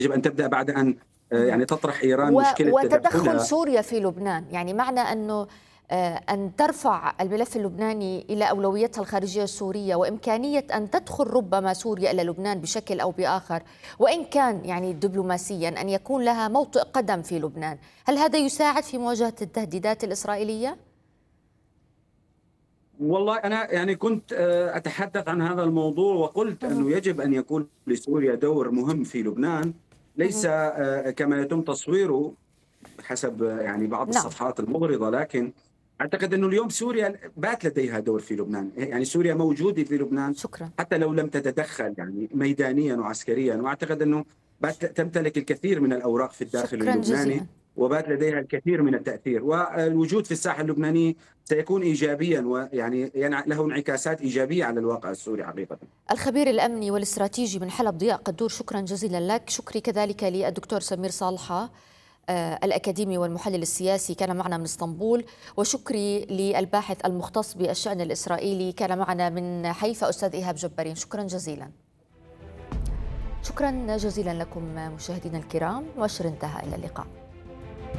يجب أن تبدأ بعد أن يعني تطرح إيران مشكلة وتدخل تدخلها. سوريا في لبنان، يعني معنى أنه أن ترفع الملف اللبناني إلى أولويتها الخارجية السورية وإمكانية أن تدخل ربما سوريا إلى لبنان بشكل أو بآخر، وإن كان يعني دبلوماسيا أن يكون لها موطئ قدم في لبنان. هل هذا يساعد في مواجهة التهديدات الإسرائيلية؟ والله أنا يعني كنت أتحدث عن هذا الموضوع وقلت مهم. أنه يجب أن يكون لسوريا دور مهم في لبنان، ليس مهم. كما يتم تصويره حسب يعني بعض نعم. الصفحات المغرضة، لكن أعتقد أنه اليوم سوريا بات لديها دور في لبنان، يعني سوريا موجودة في لبنان شكرا. حتى لو لم تتدخل يعني ميدانيا وعسكريا، وأعتقد أنه بات تمتلك الكثير من الأوراق في الداخل شكرا اللبناني، جزيلا. وبات لديها الكثير من التأثير، والوجود في الساحة اللبنانية سيكون إيجابيا، ويعني له انعكاسات إيجابية على الواقع السوري حقيقة. الخبير الأمني والاستراتيجي من حلب ضياء قدور، شكرا جزيلا لك. شكري كذلك للدكتور سمير صالحة الأكاديمي والمحلل السياسي، كان معنا من اسطنبول. وشكري للباحث المختص بالشأن الإسرائيلي، كان معنا من حيفا أستاذ إيهاب جبارين. شكرا جزيلا. شكرا جزيلا لكم مشاهدينا الكرام، وشر انتهى، إلى اللقاء.